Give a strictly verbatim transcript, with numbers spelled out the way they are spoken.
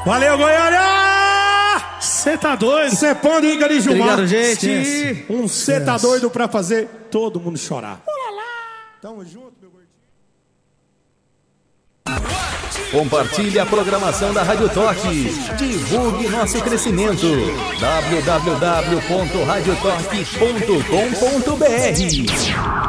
Valeu, Goiânia! Cê tá doido? Cê pode ir, de Gilmar. Obrigado, gente. Esquece. Um cê tá doido pra fazer todo mundo chorar. Tamo junto, meu gordinho. Compartilhe a programação da Rádio Toque. Divulgue nosso crescimento. w w w ponto rádio toque ponto com ponto b r